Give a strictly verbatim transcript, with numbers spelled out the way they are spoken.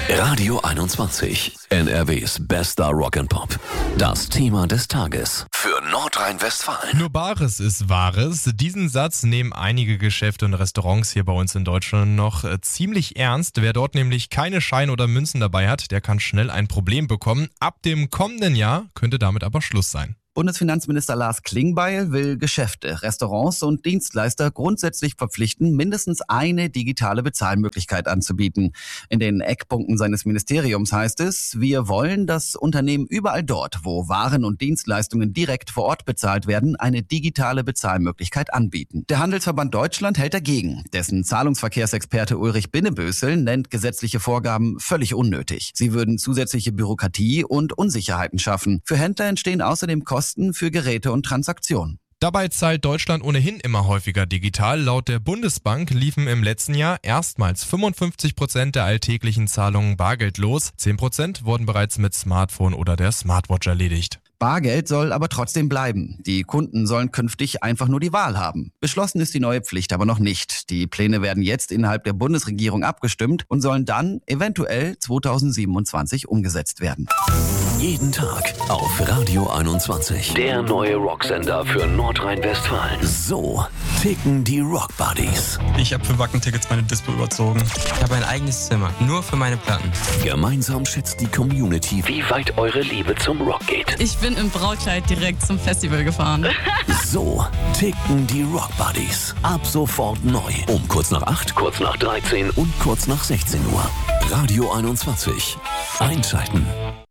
Radio einundzwanzig, N R Ws bester Rock'n'Pop. Das Thema des Tages für Nordrhein-Westfalen. Nur Bares ist Wahres. Diesen Satz nehmen einige Geschäfte und Restaurants hier bei uns in Deutschland noch äh, ziemlich ernst. Wer dort nämlich keine Scheine oder Münzen dabei hat, der kann schnell ein Problem bekommen. Ab dem kommenden Jahr könnte damit aber Schluss sein. Bundesfinanzminister Lars Klingbeil will Geschäfte, Restaurants und Dienstleister grundsätzlich verpflichten, mindestens eine digitale Bezahlmöglichkeit anzubieten. In den Eckpunkten seines Ministeriums heißt es, wir wollen, dass Unternehmen überall dort, wo Waren und Dienstleistungen direkt vor Ort bezahlt werden, eine digitale Bezahlmöglichkeit anbieten. Der Handelsverband Deutschland hält dagegen. Dessen Zahlungsverkehrsexperte Ulrich Binnebösel nennt gesetzliche Vorgaben völlig unnötig. Sie würden zusätzliche Bürokratie und Unsicherheiten schaffen. Für Händler entstehen außerdem Kosten für Geräte und Transaktionen. Dabei zahlt Deutschland ohnehin immer häufiger digital. Laut der Bundesbank liefen im letzten Jahr erstmals fünfundfünfzig Prozent der alltäglichen Zahlungen bargeldlos. zehn Prozent wurden bereits mit Smartphone oder der Smartwatch erledigt. Bargeld soll aber trotzdem bleiben. Die Kunden sollen künftig einfach nur die Wahl haben. Beschlossen ist die neue Pflicht aber noch nicht. Die Pläne werden jetzt innerhalb der Bundesregierung abgestimmt und sollen dann eventuell zweitausendsiebenundzwanzig umgesetzt werden. Jeden Tag auf Radio einundzwanzig. Der neue Rocksender für Nordrhein-Westfalen. So ticken die Rock Buddies. Ich habe für Wacken-Tickets meine Dispo überzogen. Ich habe ein eigenes Zimmer, nur für meine Platten. Gemeinsam schätzt die Community, wie weit eure Liebe zum Rock geht. Ich bin im Brautkleid direkt zum Festival gefahren. So ticken die Rock Buddies. Ab sofort neu. Um kurz nach acht, kurz nach dreizehn und kurz nach sechzehn Uhr. Radio einundzwanzig. Einschalten.